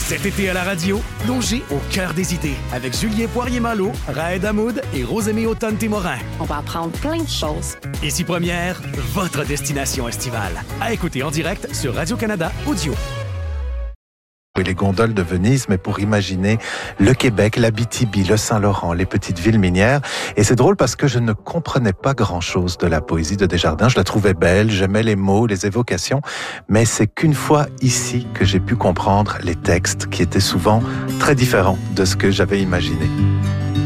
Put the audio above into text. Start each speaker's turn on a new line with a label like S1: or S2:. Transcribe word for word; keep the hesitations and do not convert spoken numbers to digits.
S1: Cet été à la radio, plongez au cœur des idées avec Julien Poirier-Malo, Raed Hamoud et Rosémie Automne-Témorin.
S2: On va apprendre plein de choses.
S1: Ici Première, votre destination estivale. À écouter en direct sur Radio-Canada Audio.
S3: Les gondoles de Venise, mais pour imaginer le Québec, l'Abitibi, le Saint-Laurent, les petites villes minières. Et c'est drôle parce que je ne comprenais pas grand-chose de la poésie de Desjardins. Je la trouvais belle, j'aimais les mots, les évocations, mais c'est qu'une fois ici que j'ai pu comprendre les textes qui étaient souvent très différents de ce que j'avais imaginé.